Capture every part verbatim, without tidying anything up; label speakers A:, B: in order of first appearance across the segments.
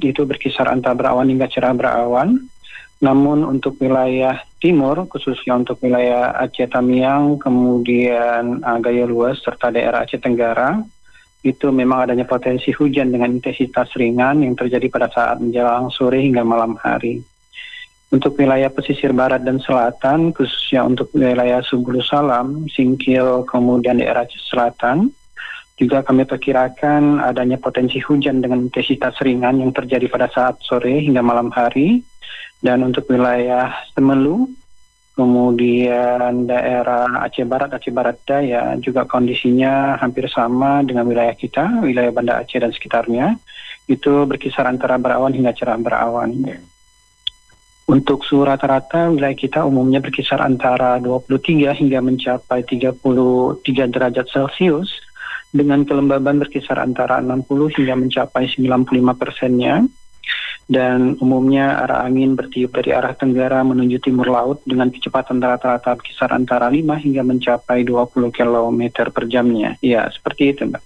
A: itu berkisar antara berawan hingga cerah berawan. Namun untuk wilayah timur, khususnya untuk wilayah Aceh Tamiang, kemudian uh, Gaya Luas, serta daerah Aceh Tenggara, itu memang adanya potensi hujan dengan intensitas ringan yang terjadi pada saat menjelang sore hingga malam hari. Untuk wilayah pesisir barat dan selatan, khususnya untuk wilayah Subulu Salam, Singkil, kemudian daerah Aceh Selatan, juga kami perkirakan adanya potensi hujan dengan intensitas ringan yang terjadi pada saat sore hingga malam hari. Dan untuk wilayah Semelu, kemudian daerah Aceh Barat, Aceh Barat Daya, juga kondisinya hampir sama dengan wilayah kita, wilayah Banda Aceh dan sekitarnya. Itu berkisar antara berawan hingga cerah berawan. Untuk suhu rata-rata, wilayah kita umumnya berkisar antara dua puluh tiga hingga mencapai tiga puluh tiga derajat Celcius, dengan kelembaban berkisar antara enam puluh hingga mencapai sembilan puluh lima persennya. Dan umumnya arah angin bertiup dari arah tenggara menuju timur laut dengan kecepatan rata-rata berkisar antara lima hingga mencapai dua puluh kilometer per jamnya. Ya, seperti itu, Mbak.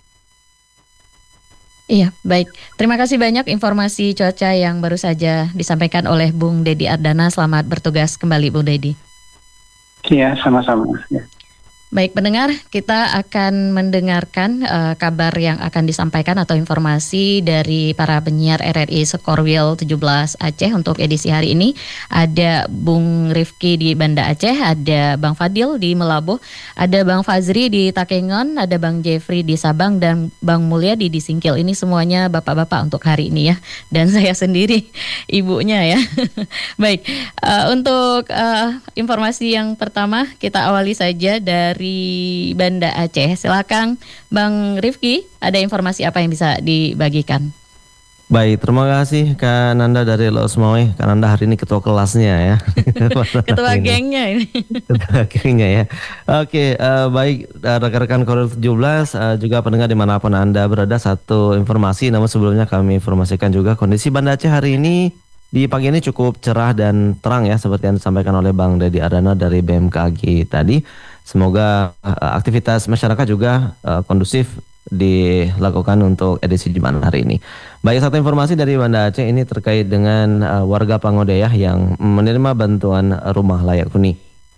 B: Iya, baik. Terima kasih banyak informasi cuaca yang baru saja disampaikan oleh Bung Dedi Ardana. Selamat bertugas kembali, Bung Dedi.
A: Iya, sama-sama. Ya.
B: Baik pendengar, kita akan mendengarkan uh, kabar yang akan disampaikan atau informasi dari para penyiar R R I Skorwil tujuh belas Aceh untuk edisi hari ini. Ada Bung Rifki di Banda Aceh, ada Bang Fadil di Melabuh, ada Bang Fazri di Takengon, ada Bang Jeffrey di Sabang, dan Bang Mulyadi di Singkil. Ini semuanya bapak-bapak untuk hari ini ya. Dan saya sendiri ibunya ya. Baik, uh, untuk uh, informasi yang pertama kita awali saja dari dari Banda Aceh. Silakan Bang Rifki, ada informasi apa yang bisa dibagikan?
C: Baik, terima kasih Kak Nanda dari Laos Mawai. Kak Nanda hari ini ketua kelasnya ya.
B: Ketua gengnya ini.
C: Ketua gengnya ya. Oke, uh, baik uh, rekan-rekan Koril tujuh belas, uh, juga pendengar dimanapun Anda berada, satu informasi. Namun sebelumnya kami informasikan juga kondisi Banda Aceh hari ini di pagi ini cukup cerah dan terang ya, seperti yang disampaikan oleh Bang Dedi Ardana dari B M K G tadi. Semoga uh, aktivitas masyarakat juga uh, kondusif dilakukan untuk edisi Jumat hari ini. Baik, satu informasi dari Banda Aceh ini terkait dengan uh, warga Pangodeyah yang menerima bantuan rumah layak huni.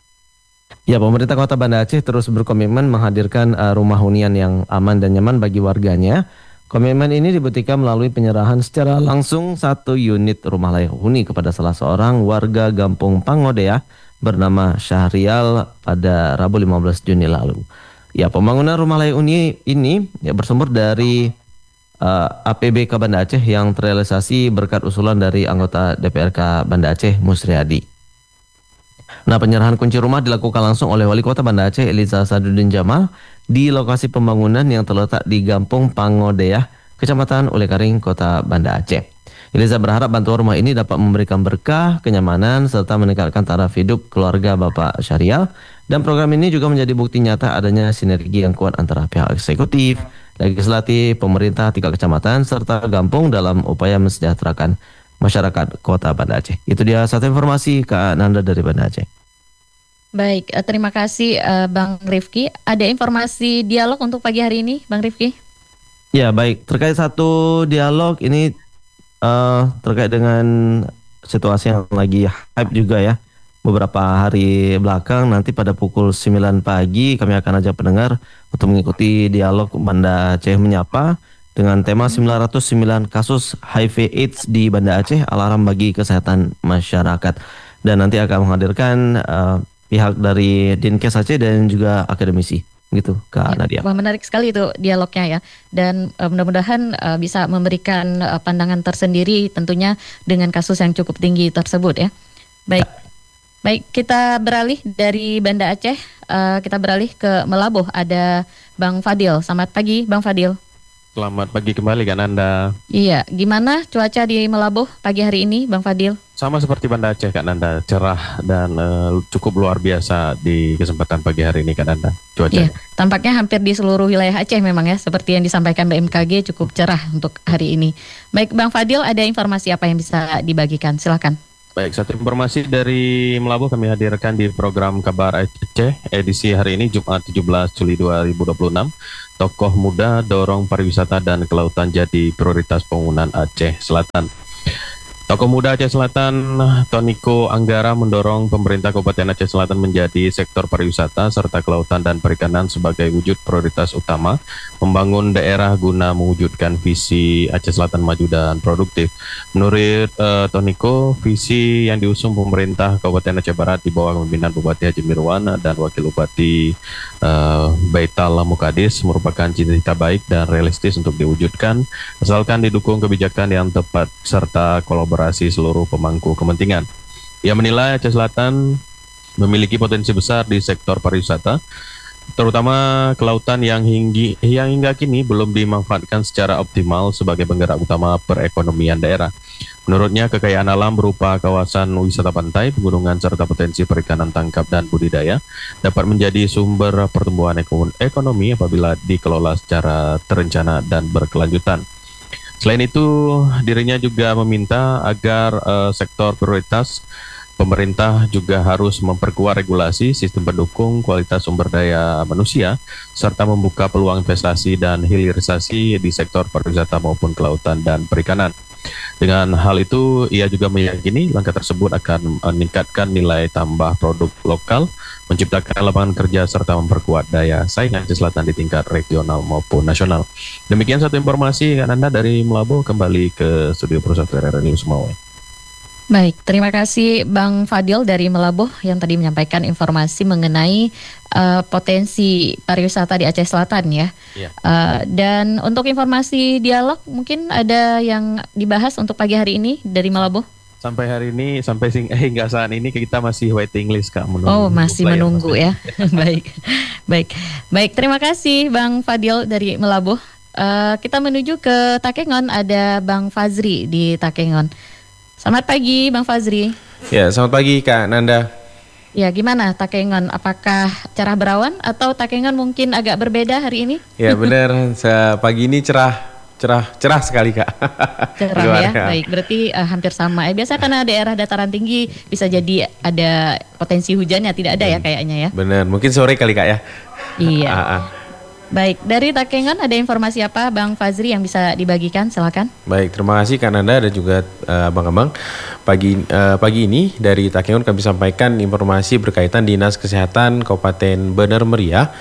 C: Ya, pemerintah Kota Banda Aceh terus berkomitmen menghadirkan uh, rumah hunian yang aman dan nyaman bagi warganya. Komitmen ini dibuktikan melalui penyerahan secara langsung satu unit rumah layak huni kepada salah seorang warga Gampung Pangodeyah bernama Syahrial pada Rabu lima belas Juni lalu. Ya, pembangunan rumah layak huni ini ya bersumber dari uh, A P B K Banda Aceh yang terrealisasi berkat usulan dari anggota D P R K Banda Aceh Musriadi. Nah, penyerahan kunci rumah dilakukan langsung oleh Wali Kota Banda Aceh Eliza Sadudin Jamal di lokasi pembangunan yang terletak di Gampung Pangodeyah, Kecamatan Ulekaring, Kota Banda Aceh. Eliza berharap bantuan rumah ini dapat memberikan berkah, kenyamanan, serta meningkatkan taraf hidup keluarga Bapak Syahrial. Dan program ini juga menjadi bukti nyata adanya sinergi yang kuat antara pihak eksekutif, legislatif, pemerintah tingkat kecamatan, serta Gampung dalam upaya mensejahterakan masyarakat Kota Banda Aceh. Itu dia satu informasi Kak Nanda dari Banda Aceh.
B: Baik, terima kasih uh, Bang Rifki. Ada informasi dialog untuk pagi hari ini, Bang Rifki?
C: Ya, baik. Terkait satu dialog ini Uh, terkait dengan situasi yang lagi hype juga ya, beberapa hari belakang, nanti pada pukul sembilan pagi kami akan ajak pendengar untuk mengikuti dialog Banda Aceh Menyapa dengan tema sembilan ratus sembilan kasus H I V AIDS di Banda Aceh, alarm bagi kesehatan masyarakat. Dan nanti akan menghadirkan uh, pihak dari Dinkes Aceh dan juga akademisi. Gitu Kak
B: ya,
C: Nadia.
B: Wah, menarik sekali itu dialognya ya, dan uh, mudah-mudahan uh, bisa memberikan uh, pandangan tersendiri tentunya dengan kasus yang cukup tinggi tersebut ya. Baik, ya. Baik, kita beralih dari Banda Aceh, uh, kita beralih ke Melabuh. Ada Bang Fadil. Selamat pagi Bang Fadil.
D: Selamat pagi kembali Kak Nanda.
B: Iya, gimana cuaca di Melabuh pagi hari ini Bang Fadil?
D: Sama seperti Banda Aceh Kak Nanda, cerah dan uh, cukup luar biasa di kesempatan pagi hari ini Kak Nanda cuacanya.
B: Iya, tampaknya hampir di seluruh wilayah Aceh memang ya, seperti yang disampaikan B M K G cukup cerah untuk hari ini. Baik Bang Fadil, ada informasi apa yang bisa dibagikan? Silakan.
D: Baik, satu informasi dari Melabuh kami hadirkan di program Kabar Aceh edisi hari ini Jumat tujuh belas Juli dua ribu dua puluh enam. tokoh muda dorong pariwisata dan kelautan jadi prioritas pembangunan Aceh Selatan. Tokoh muda Aceh Selatan, Toniko Anggara, mendorong pemerintah Kabupaten Aceh Selatan menjadi sektor pariwisata serta kelautan dan perikanan sebagai wujud prioritas utama membangun daerah guna mewujudkan visi Aceh Selatan maju dan produktif. Menurut uh, Toniko, visi yang diusung pemerintah Kabupaten Aceh Barat di bawah pimpinan Bupati Haji Mirwan dan Wakil Bupati uh, Baital Mukadis merupakan cita-cita baik dan realistis untuk diwujudkan, asalkan didukung kebijakan yang tepat serta kolaborasi seluruh pemangku kepentingan. Ia menilai Aceh Selatan memiliki potensi besar di sektor pariwisata, terutama kelautan yang hingga, yang hingga kini belum dimanfaatkan secara optimal sebagai penggerak utama perekonomian daerah. Menurutnya, kekayaan alam berupa kawasan wisata pantai, pegunungan, serta potensi perikanan tangkap dan budidaya dapat menjadi sumber pertumbuhan ekonomi apabila dikelola secara terencana dan berkelanjutan. Selain itu, dirinya juga meminta agar uh, sektor prioritas pemerintah juga harus memperkuat regulasi, sistem pendukung, kualitas sumber daya manusia, serta membuka peluang investasi dan hilirisasi di sektor pariwisata maupun kelautan dan perikanan. Dengan hal itu, ia juga meyakini langkah tersebut akan meningkatkan nilai tambah produk lokal, menciptakan lapangan kerja, serta memperkuat daya saing Aceh Selatan di tingkat regional maupun nasional. Demikian satu informasi Kak Nanda dari Melabuh, kembali ke studio Pusat R R I Sumawe.
B: Baik, terima kasih Bang Fadil dari Melabuh yang tadi menyampaikan informasi mengenai uh, potensi pariwisata di Aceh Selatan ya. Ya. Uh, dan untuk informasi dialog mungkin ada yang dibahas untuk pagi hari ini dari Melabuh?
D: Sampai hari ini, sampai sing, eh, hingga saat ini kita masih waiting list Kak. Menunggu,
B: oh masih menunggu ya. Baik, baik, baik. Terima kasih Bang Fadil dari Melabuh. Uh, kita menuju ke Takengon, ada Bang Fazri di Takengon. Selamat pagi Bang Fazri.
E: Ya, selamat pagi Kak Nanda.
B: Ya, gimana Takengon? Apakah cerah berawan atau Takengon mungkin agak berbeda hari ini?
E: Ya benar, pagi ini cerah, cerah, cerah sekali Kak.
B: Cerah ya, baik. Berarti uh, hampir sama. Eh, biasa karena daerah dataran tinggi bisa jadi ada potensi hujannya, tidak ada hmm. ya kayaknya ya.
E: Benar, mungkin sore kali Kak ya.
B: Iya. Baik, dari Takengon ada informasi apa Bang Fazri yang bisa dibagikan? Silakan.
E: Baik, terima kasih Kak Nanda dan juga uh, abang-abang. Pagi uh, pagi ini dari Takengon kami sampaikan informasi berkaitan Dinas Kesehatan Kabupaten Bener Meriah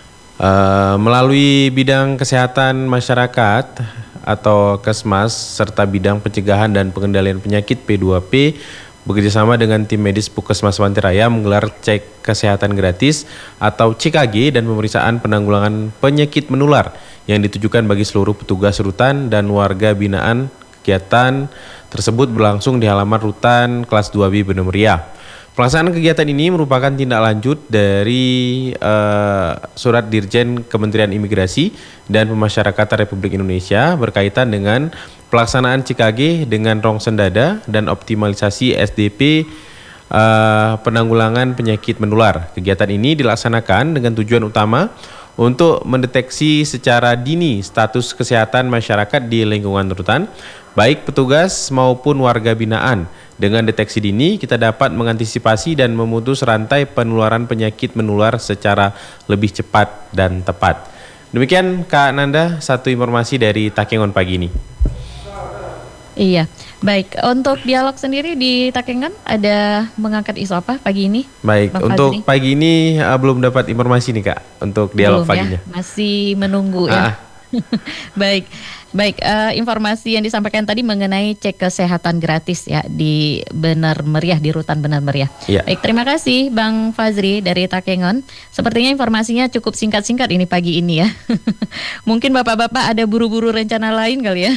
E: uh, melalui bidang kesehatan masyarakat atau Kesmas serta bidang pencegahan dan pengendalian penyakit P dua P bekerjasama dengan tim medis Puskesmas Wantiraya menggelar cek kesehatan gratis atau C K G dan pemeriksaan penanggulangan penyakit menular yang ditujukan bagi seluruh petugas rutan dan warga binaan. Kegiatan tersebut berlangsung di halaman rutan kelas dua B Bener Meriah. Pelaksanaan kegiatan ini merupakan tindak lanjut dari uh, surat Dirjen Kementerian Imigrasi dan Pemasyarakatan Republik Indonesia berkaitan dengan pelaksanaan C K G dengan rongsen dada dan optimalisasi S D P uh, penanggulangan penyakit menular. Kegiatan ini dilaksanakan dengan tujuan utama untuk mendeteksi secara dini status kesehatan masyarakat di lingkungan rutan, baik petugas maupun warga binaan. Dengan deteksi dini, kita dapat mengantisipasi dan memutus rantai penularan penyakit menular secara lebih cepat dan tepat. Demikian Kak Nanda, satu informasi dari Takengon pagi ini.
B: Iya, baik. Untuk dialog sendiri di Takengon ada mengangkat isu apa pagi ini?
E: Baik, Bang untuk Fazri? Pagi ini uh, belum dapat informasi nih Kak untuk dialog belum, paginya.
B: Ya? Masih menunggu ah. ya. Baik, baik. Uh, informasi yang disampaikan tadi mengenai cek kesehatan gratis ya di Bener Meriah, di Rutan Bener Meriah. Ya. Baik, terima kasih Bang Fazri dari Takengon. Sepertinya informasinya cukup singkat-singkat ini pagi ini ya. Mungkin bapak-bapak ada buru-buru rencana lain kali ya.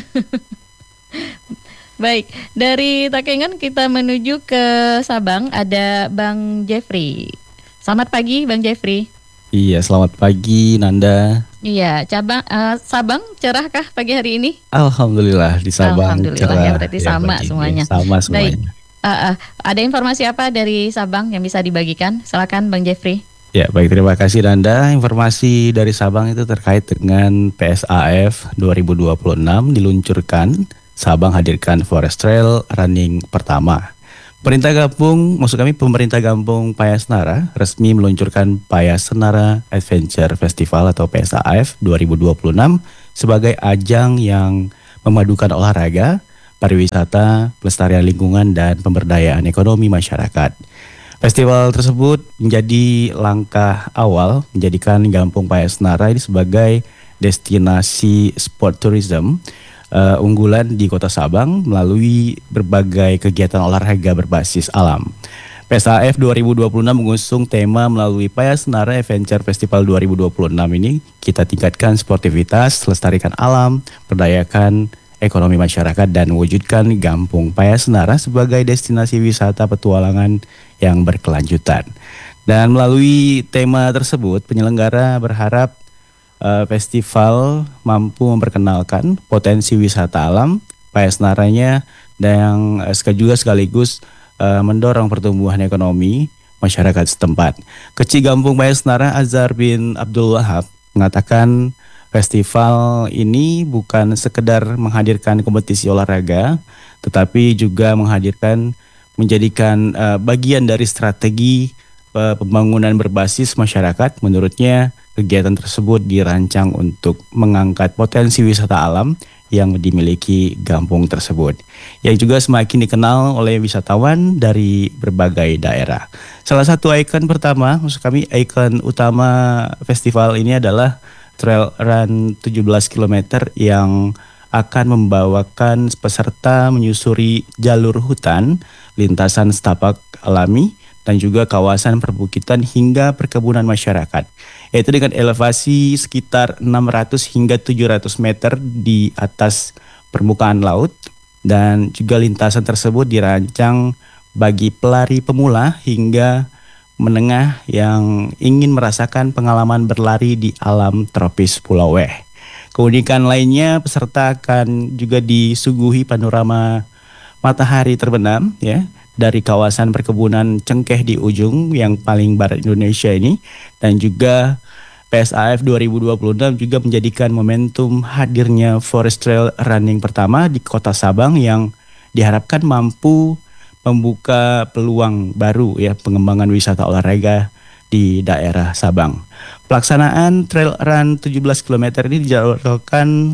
B: Baik, dari Takengon kita menuju ke Sabang, ada Bang Jeffrey. Selamat pagi Bang Jeffrey.
F: Iya, selamat pagi Nanda.
B: Iya, cabang uh, Sabang cerahkah pagi hari ini?
F: Alhamdulillah di Sabang
B: Alhamdulillah, cerah. Ya berarti ya, sama semuanya.
F: Sama semuanya.
B: Baik. Uh, uh, ada informasi apa dari Sabang yang bisa dibagikan? Silakan Bang Jeffrey.
F: Ya, baik, terima kasih Nanda. Informasi dari Sabang itu terkait dengan P S A F dua ribu dua puluh enam diluncurkan. Sabang hadirkan Forest Trail Running pertama. Pemerintah Kampung, maksud kami pemerintah Kampung Payasenara resmi meluncurkan Payasenara Adventure Festival atau P S A F dua ribu dua puluh enam sebagai ajang yang memadukan olahraga, pariwisata, pelestarian lingkungan, dan pemberdayaan ekonomi masyarakat. Festival tersebut menjadi langkah awal menjadikan Kampung Payasenara ini sebagai destinasi sport tourism uh, unggulan di Kota Sabang melalui berbagai kegiatan olahraga berbasis alam. P S A F dua ribu dua puluh enam mengusung tema melalui Payasenara Adventure Festival dua ribu dua puluh enam ini kita tingkatkan sportivitas, lestarikan alam, berdayakan ekonomi masyarakat dan mewujudkan Kampung Payasenara sebagai destinasi wisata petualangan yang berkelanjutan. Dan melalui tema tersebut penyelenggara berharap uh, festival mampu memperkenalkan potensi wisata alam Payasenaranya dan uh, juga sekaligus uh, mendorong pertumbuhan ekonomi masyarakat setempat. Kecil Kampung Payasenara Azhar bin Abdul Wahab mengatakan festival ini bukan sekedar menghadirkan kompetisi olahraga, tetapi juga menghadirkan menjadikan uh, bagian dari strategi uh, pembangunan berbasis masyarakat. Menurutnya, kegiatan tersebut dirancang untuk mengangkat potensi wisata alam yang dimiliki kampung tersebut, yang juga semakin dikenal oleh wisatawan dari berbagai daerah. Salah satu ikon pertama, maksud kami ikon utama festival ini adalah Trail Run tujuh belas kilometer yang akan membawakan peserta menyusuri jalur hutan, lintasan setapak alami, dan juga kawasan perbukitan hingga perkebunan masyarakat. Yaitu dengan elevasi sekitar enam ratus hingga tujuh ratus meter di atas permukaan laut. Dan juga lintasan tersebut dirancang bagi pelari pemula hingga menengah yang ingin merasakan pengalaman berlari di alam tropis Pulau Weh. Keunikan lainnya, peserta akan juga disuguhi panorama matahari terbenam ya dari kawasan perkebunan cengkeh di ujung yang paling barat Indonesia ini, dan juga P S A F dua ribu dua puluh enam juga menjadikan momentum hadirnya Forest Trail Running pertama di Kota Sabang yang diharapkan mampu membuka peluang baru ya pengembangan wisata olahraga di daerah Sabang. Pelaksanaan Trail Run tujuh belas kilometer ini dijadwalkan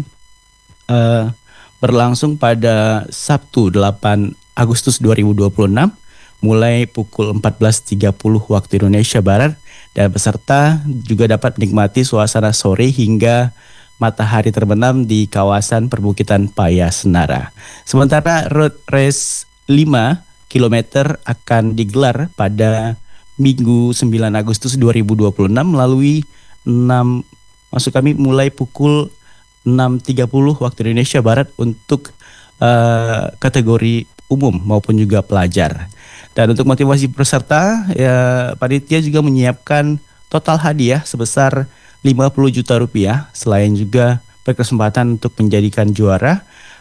F: uh, berlangsung pada Sabtu delapan Agustus dua ribu dua puluh enam mulai pukul empat belas tiga puluh waktu Indonesia Barat, dan peserta juga dapat menikmati suasana sore hingga matahari terbenam di kawasan perbukitan Payasenara. Sementara road race lima kilometer akan digelar pada Minggu sembilan Agustus dua ribu dua puluh enam melalui enam maksud kami mulai pukul enam tiga puluh waktu Indonesia Barat untuk uh, kategori umum maupun juga pelajar. Dan untuk motivasi peserta, ya panitia juga menyiapkan total hadiah sebesar lima puluh juta rupiah. Selain juga berkesempatan untuk menjadikan juara,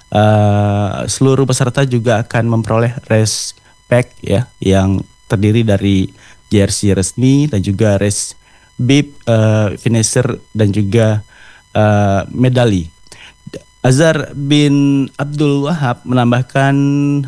F: uh, seluruh peserta juga akan memperoleh race pack ya yang terdiri dari jersey resmi dan juga race bib, uh, finisher dan juga uh, medali. Azhar bin Abdul Wahab menambahkan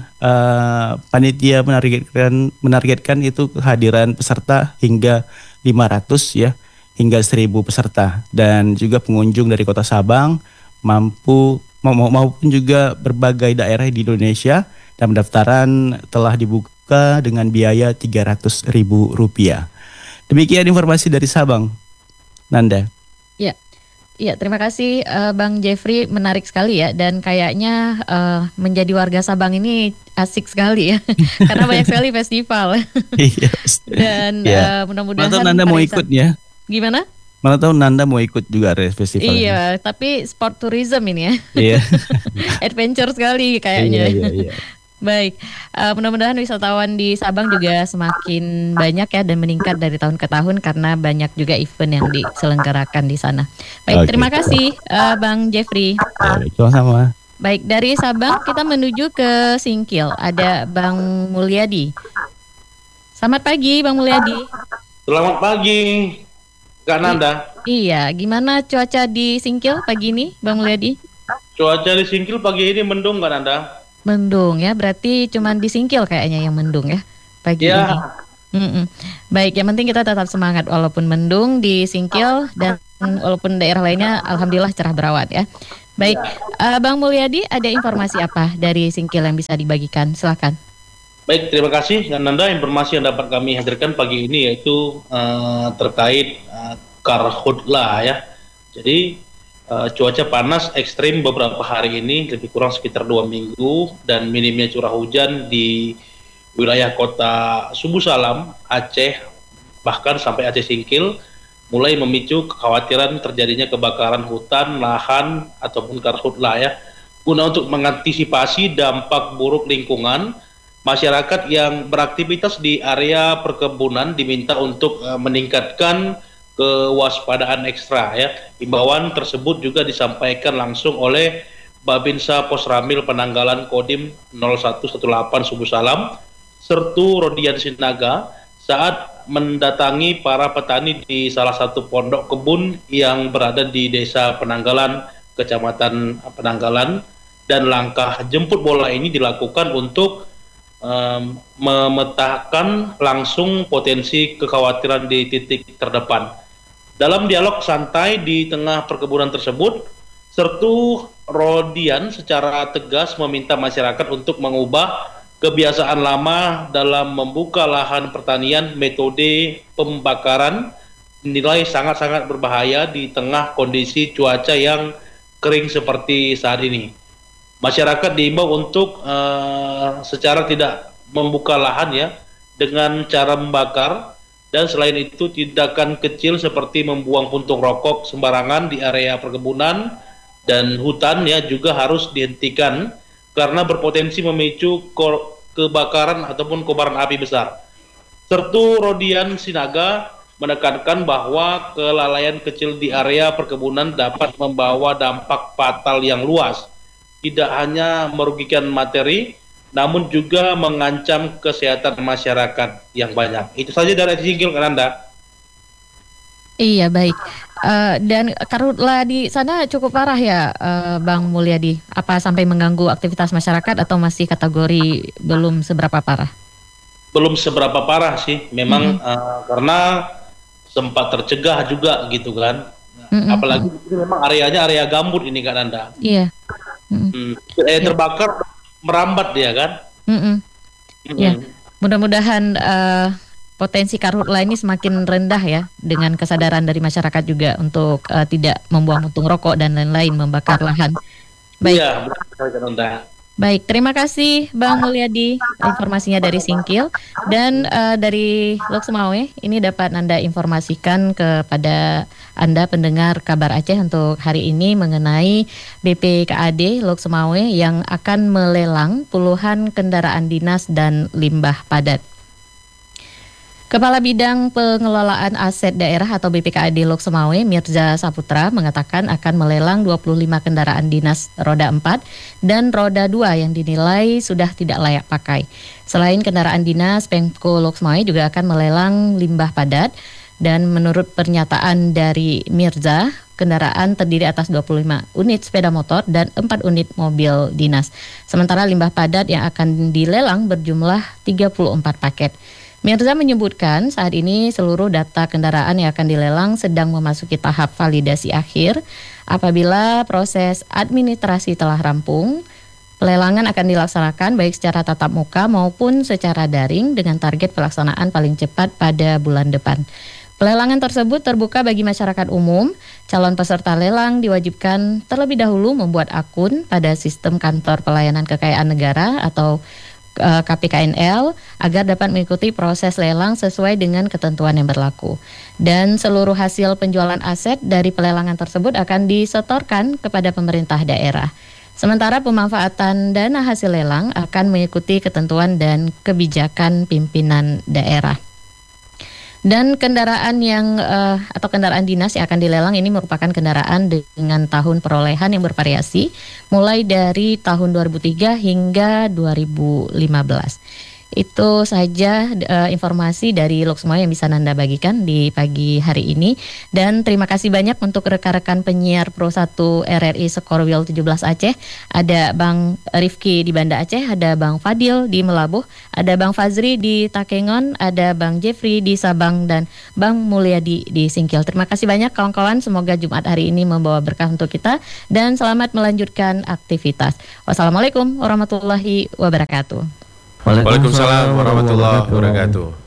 F: uh, panitia menargetkan menargetkan itu kehadiran peserta hingga lima ratus ya hingga seribu peserta, dan juga pengunjung dari Kota Sabang mampu maupun juga berbagai daerah di Indonesia, dan pendaftaran telah dibuka dengan biaya tiga ratus ribu rupiah. Demikian informasi dari Sabang, Nanda.
B: Ya, ya terima kasih uh, Bang Jeffrey, menarik sekali ya, dan kayaknya uh, menjadi warga Sabang ini asik sekali ya, karena banyak sekali festival. Dan yeah. uh, mudah-mudahan.
F: Mana tahu Nanda mau ikut ya?
B: Gimana?
F: Mana tahu Nanda mau ikut juga festival.
B: Iya, ini. Tapi sport tourism ini ya.
F: Iya.
B: Adventure sekali kayaknya.
F: Iya, iya, iya.
B: Baik, uh, mudah-mudahan wisatawan di Sabang juga semakin banyak ya dan meningkat dari tahun ke tahun karena banyak juga event yang diselenggarakan di sana. Baik, okay. Terima kasih uh, Bang Jeffrey.
F: Sama-sama.
B: Baik, dari Sabang kita menuju ke Singkil. Ada Bang Mulyadi. Selamat pagi Bang Mulyadi.
G: Selamat pagi Kak Nanda.
B: I- iya, gimana cuaca di Singkil pagi ini Bang Mulyadi?
G: Cuaca di Singkil pagi ini mendung Kak Nanda.
B: mendung ya. Berarti cuman di Singkil kayaknya yang mendung ya pagi
G: Ya.
B: ini. Mm-mm. Baik, yang penting kita tetap semangat walaupun mendung di Singkil dan walaupun daerah lainnya alhamdulillah cerah berawan ya. Baik, uh, Bang Mulyadi, ada informasi apa dari Singkil yang bisa dibagikan? Silakan.
G: Baik, terima kasih Nanda. Informasi yang dapat kami hadirkan pagi ini yaitu uh, terkait uh, karhutla ya. Jadi uh, cuaca panas ekstrim beberapa hari ini, lebih kurang sekitar dua minggu, dan minimnya curah hujan di wilayah kota Subu Salam, Aceh, bahkan sampai Aceh Singkil, mulai memicu kekhawatiran terjadinya kebakaran hutan, lahan, ataupun karhutla ya. Guna untuk mengantisipasi dampak buruk lingkungan, masyarakat yang beraktivitas di area perkebunan diminta untuk uh, meningkatkan kewaspadaan ekstra ya. Himbauan tersebut juga disampaikan langsung oleh Babinsa Posramil Penanggalan Kodim nol satu satu delapan Subu Salam, Sertu Rodian Sinaga, saat mendatangi para petani di salah satu pondok kebun yang berada di Desa Penanggalan, Kecamatan Penanggalan, dan langkah jemput bola ini dilakukan untuk um, memetakan langsung potensi kekhawatiran di titik terdepan. Dalam dialog santai di tengah perkebunan tersebut, Sertu Rodian secara tegas meminta masyarakat untuk mengubah kebiasaan lama dalam membuka lahan pertanian. Metode pembakaran dinilai sangat-sangat berbahaya di tengah kondisi cuaca yang kering seperti saat ini. Masyarakat diimbau untuk uh, secara tidak membuka lahan ya dengan cara membakar, dan selain itu tindakan kecil seperti membuang puntung rokok sembarangan di area perkebunan dan hutan ya juga harus dihentikan karena berpotensi memicu kebakaran ataupun kobaran api besar. Sertu Rodian Sinaga menekankan bahwa kelalaian kecil di area perkebunan dapat membawa dampak fatal yang luas, tidak hanya merugikan materi, namun juga mengancam kesehatan masyarakat yang banyak. Itu saja dari Singkil, Anda.
B: Iya, baik. Uh, dan karhutla di sana cukup parah ya, uh, Bang Mulyadi. Apa sampai mengganggu aktivitas masyarakat atau masih kategori belum seberapa parah?
G: Belum seberapa parah sih, memang mm-hmm. uh, karena sempat tercegah juga gitu kan. Mm-hmm. Apalagi ini memang areanya area gambut ini kan Anda.
B: Iya.
G: Mm-hmm. Hmm, eh, terbakar merambat dia kan.
B: Mm-hmm.
G: Mm-hmm.
B: Ya, mudah-mudahan uh, potensi karhutla ini semakin rendah ya, dengan kesadaran dari masyarakat juga untuk uh, tidak membuang puntung rokok dan lain-lain, membakar lahan. Baik.
G: Iya, benar.
B: Baik, terima kasih Bang Mulyadi informasinya dari Singkil. Dan uh, dari Lok Sumawe ini dapat Anda informasikan kepada Anda pendengar Kabar Aceh untuk hari ini mengenai B P K A D Lok Sumawe yang akan melelang puluhan kendaraan dinas dan limbah padat. Kepala Bidang Pengelolaan Aset Daerah atau B P K A D Lok Sumawe, Mirza Saputra, mengatakan akan melelang dua puluh lima kendaraan dinas roda empat dan roda dua yang dinilai sudah tidak layak pakai. Selain kendaraan dinas, Pemko Lok Sumawe juga akan melelang limbah padat, dan menurut pernyataan dari Mirza, kendaraan terdiri atas dua puluh lima unit sepeda motor dan empat unit mobil dinas. Sementara limbah padat yang akan dilelang berjumlah tiga puluh empat paket. Mirza menyebutkan saat ini seluruh data kendaraan yang akan dilelang sedang memasuki tahap validasi akhir. Apabila proses administrasi telah rampung, pelelangan akan dilaksanakan baik secara tatap muka maupun secara daring dengan target pelaksanaan paling cepat pada bulan depan. Pelelangan tersebut terbuka bagi masyarakat umum. Calon peserta lelang diwajibkan terlebih dahulu membuat akun pada sistem kantor pelayanan kekayaan negara atau K P K N L agar dapat mengikuti proses lelang sesuai dengan ketentuan yang berlaku. Dan seluruh hasil penjualan aset dari pelelangan tersebut akan disetorkan kepada pemerintah daerah. Sementara pemanfaatan dana hasil lelang akan mengikuti ketentuan dan kebijakan pimpinan daerah. Dan kendaraan yang uh, atau kendaraan dinas yang akan dilelang ini merupakan kendaraan dengan tahun perolehan yang bervariasi mulai dari tahun dua ribu tiga hingga dua ribu lima belas. Itu saja uh, informasi dari Luxmo yang bisa Nanda bagikan di pagi hari ini. Dan terima kasih banyak untuk rekan-rekan penyiar Pro satu R R I Skorwil tujuh belas Aceh. Ada Bang Rifki di Banda Aceh, ada Bang Fadil di Melabuh, ada Bang Fazri di Takengon, ada Bang Jeffrey di Sabang, dan Bang Mulyadi di Singkil. Terima kasih banyak kawan-kawan, semoga Jumat hari ini membawa berkah untuk kita dan selamat melanjutkan aktivitas. Wassalamualaikum warahmatullahi wabarakatuh.
E: Waalaikumsalam warahmatullahi wabarakatuh.